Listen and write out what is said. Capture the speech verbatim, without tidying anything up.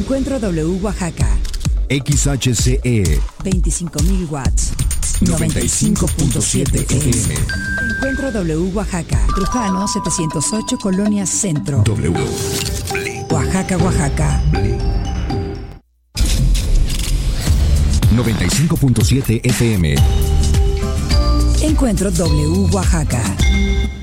Encuentro W Oaxaca. X H C E veinticinco mil watts. noventa y cinco punto siete F M. Encuentro W Oaxaca. Trujano setecientos ocho, Colonia Centro. W. Oaxaca, Oaxaca. noventa y cinco punto siete F M. Encuentro W Oaxaca.